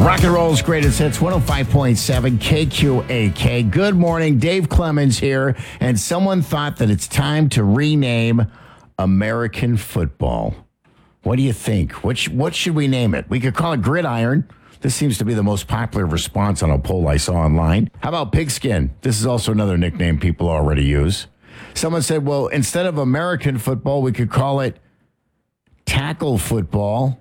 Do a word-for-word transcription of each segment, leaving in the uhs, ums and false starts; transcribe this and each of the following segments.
Rock and roll's greatest hits, one oh five point seven K Q A K. Good morning, Dave Clemens here. And someone thought that it's time to rename American football. What do you think? What, sh- what should we name it? We could call it Gridiron. This seems to be the most popular response on a poll I saw online. How about Pigskin? This is also another nickname people already use. Someone said, well, instead of American football, we could call it Tackle Football.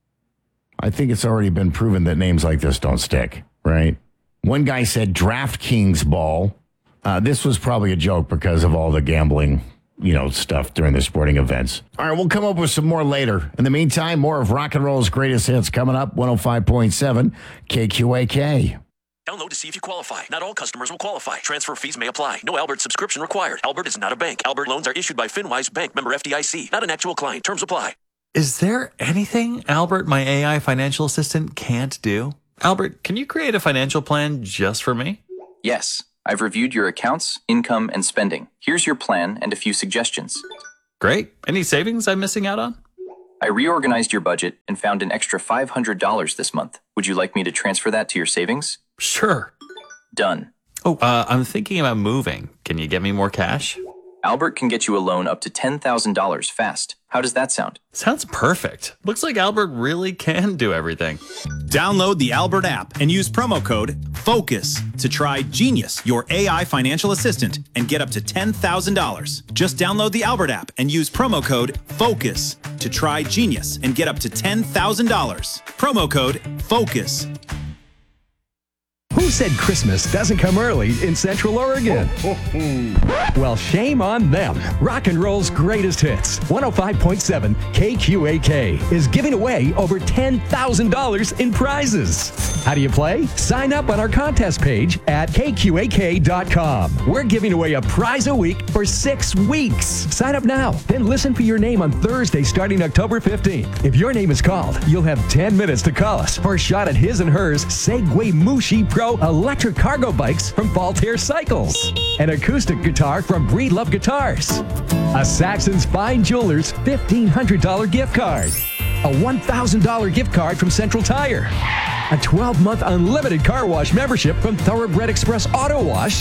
I think it's already been proven that names like this don't stick, right? One guy said DraftKings Ball. Uh, this was probably a joke because of all the gambling, you know, stuff during the sporting events. All right, we'll come up with some more later. In the meantime, more of rock and roll's greatest hits coming up, one oh five point seven K Q A K. Download to see if you qualify. Not all customers will qualify. Transfer fees may apply. No Albert subscription required. Albert is not a bank. Albert loans are issued by FinWise Bank, member F D I C. Not an actual client. Terms apply. Is there anything Albert, my A I financial assistant, can't do? Albert, can you create a financial plan just for me? Yes. I've reviewed your accounts, income, and spending. Here's your plan and a few suggestions. Great. Any savings I'm missing out on? I reorganized your budget and found an extra five hundred dollars this month. Would you like me to transfer that to your savings? Sure. Done. Oh, uh, I'm thinking about moving. Can you get me more cash? Albert can get you a loan up to ten thousand dollars fast. How does that sound? Sounds perfect. Looks like Albert really can do everything. Download the Albert app and use promo code FOCUS to try Genius, your A I financial assistant, and get up to ten thousand dollars. Just download the Albert app and use promo code FOCUS to try Genius and get up to ten thousand dollars. Promo code FOCUS. Who said Christmas doesn't come early in Central Oregon? Well, shame on them. Rock and roll's greatest hits, one oh five point seven K Q A K, is giving away over ten thousand dollars in prizes. How do you play? Sign up on our contest page at K Q A K dot com. We're giving away a prize a week for six weeks. Sign up now, then listen for your name on Thursday starting October fifteenth. If your name is called, you'll have ten minutes to call us for a shot at his and hers Segway Mushi Pro electric cargo bikes from Voltaire Cycles, an acoustic guitar from Breed Love Guitars, a Saxon's Fine Jewelers fifteen hundred dollars gift card, a one thousand dollars gift card from Central Tire, a twelve-month unlimited car wash membership from Thoroughbred Express Auto Wash,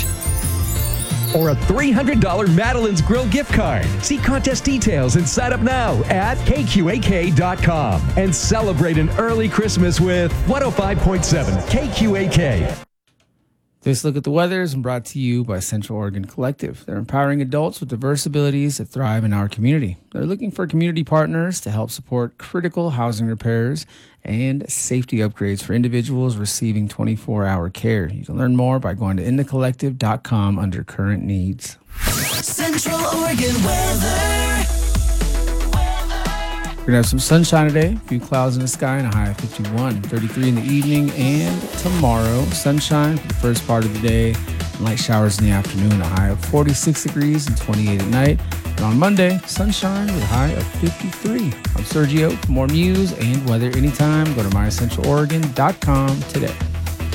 or a three hundred dollars Madeline's Grill gift card. See contest details and sign up now at K Q A K dot com and celebrate an early Christmas with one oh five point seven K Q A K. This Look at the Weather is brought to you by Central Oregon Collective. They're empowering adults with diverse abilities that thrive in our community. They're looking for community partners to help support critical housing repairs and safety upgrades for individuals receiving twenty-four hour care. You can learn more by going to in the collective dot com under current needs. Central Oregon weather. We're going to have some sunshine today, a few clouds in the sky, and a high of fifty-one, thirty-three in the evening, and tomorrow, sunshine for the first part of the day, and light showers in the afternoon, a high of forty-six degrees and twenty-eight at night. And on Monday, sunshine with a high of fifty-three. I'm Sergio. For more news and weather anytime, go to my central oregon dot com today.